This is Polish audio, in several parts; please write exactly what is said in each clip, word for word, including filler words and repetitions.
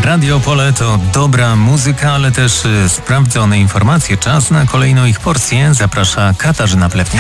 Radio Opole to dobra muzyka, ale też y, sprawdzone informacje. Czas na kolejną ich porcję. Zaprasza Katarzyna Plewnia.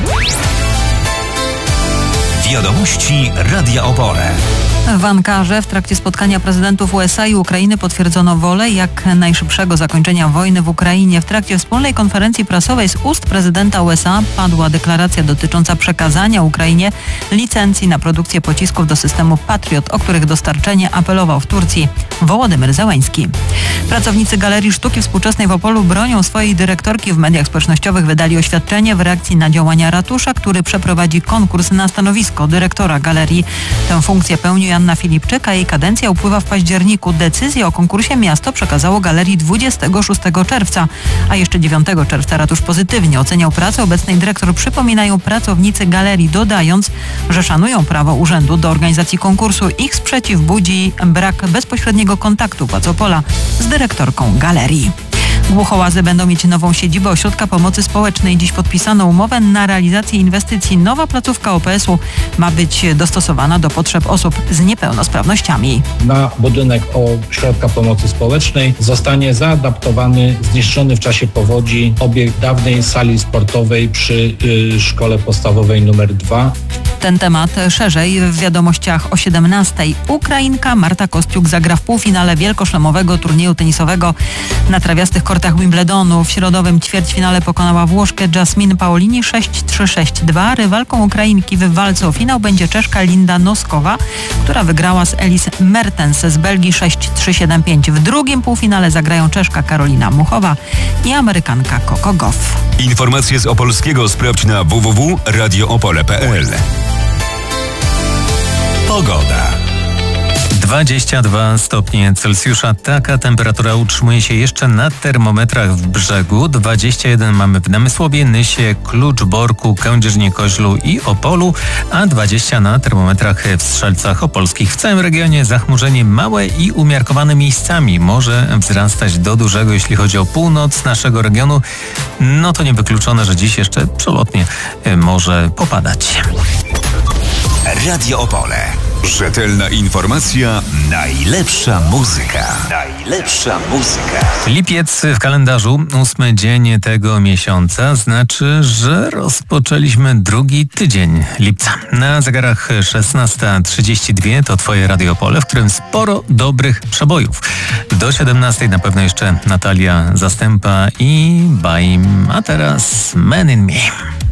Wiadomości Radia Opole. W Ankarze w trakcie spotkania prezydentów U S A i Ukrainy potwierdzono wolę jak najszybszego zakończenia wojny w Ukrainie. W trakcie wspólnej konferencji prasowej z ust prezydenta U S A padła deklaracja dotycząca przekazania Ukrainie licencji na produkcję pocisków do systemu Patriot, o których dostarczenie apelował w Turcji Wołodymyr Zełański. Pracownicy Galerii Sztuki Współczesnej w Opolu bronią swojej dyrektorki. W mediach społecznościowych wydali oświadczenie w reakcji na działania ratusza, który przeprowadzi konkurs na stanowisko dyrektora galerii. Tę funkcję pełni Joanna Filipczyk, a jej kadencja upływa w październiku. Decyzję o konkursie miasto przekazało galerii dwudziestego szóstego czerwca, a jeszcze dziewiątego czerwca ratusz pozytywnie oceniał pracę obecnej dyrektor, przypominają pracownicy galerii, dodając, że szanują prawo urzędu do organizacji konkursu. Ich sprzeciw budzi brak bezpośredniego kontaktu władz Opola z dyrektorką galerii. Głuchołazy będą mieć nową siedzibę Ośrodka Pomocy Społecznej. Dziś podpisano umowę na realizację inwestycji. Nowa placówka O P S u ma być dostosowana do potrzeb osób z niepełnosprawnościami. Na budynek Ośrodka Pomocy Społecznej zostanie zaadaptowany zniszczony w czasie powodzi obiekt dawnej sali sportowej przy y, szkole podstawowej numer dwa. Ten temat szerzej w wiadomościach o siedemnastej. Ukrainka Marta Kostiuk zagra w półfinale wielkoszlemowego turnieju tenisowego na trawiastych kortach Wimbledonu. W środowym ćwierćfinale pokonała Włoszkę Jasmine Paolini sześć trzy sześć dwa. Rywalką Ukrainki w walce o finał będzie Czeszka Linda Noskowa, która wygrała z Elis Mertens z Belgii sześć trzy siedem pięć. W drugim półfinale zagrają Czeszka Karolina Muchowa i Amerykanka Coco Gauff. Informacje z Opolskiego sprawdź na w w w kropka radio opole kropka p l. Pogoda. dwadzieścia dwa stopnie Celsjusza. Taka temperatura utrzymuje się jeszcze na termometrach w Brzegu. dwadzieścia jeden mamy w Namysłowie, Nysie, Kluczborku, Kędzierzynie-Koźlu i Opolu, a dwadzieścia na termometrach w Strzelcach Opolskich. W całym regionie zachmurzenie małe i umiarkowane miejscami. Może wzrastać do dużego, jeśli chodzi o północ naszego regionu. No to niewykluczone, że dziś jeszcze przelotnie może popadać. Radio Opole. Rzetelna informacja, najlepsza muzyka. Najlepsza muzyka. Lipiec w kalendarzu, ósmy dzień tego miesiąca, znaczy, że rozpoczęliśmy drugi tydzień lipca. Na zegarach szesnasta trzydzieści dwa to Twoje Radio Opole, w którym sporo dobrych przebojów. Do siedemnastej na pewno jeszcze Natalia Zastępa i Baim, a teraz Man in Me.